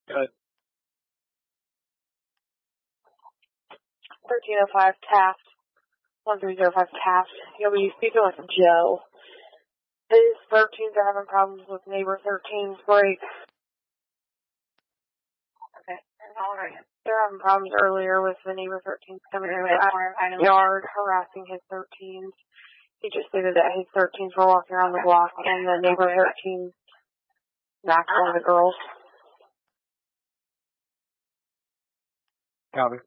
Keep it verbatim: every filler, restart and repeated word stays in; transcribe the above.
Good. thirteen oh five Taft. one three zero five Taft. You'll be speaking with Joe. His thirteens are having problems with neighbor thirteen's brakes. Okay. Alright. They're having problems earlier with the neighbor thirteens coming in the yard, harassing his thirteens. He just stated that his thirteens were walking around the block and the neighbor thirteens knocked one of the girls. Copy.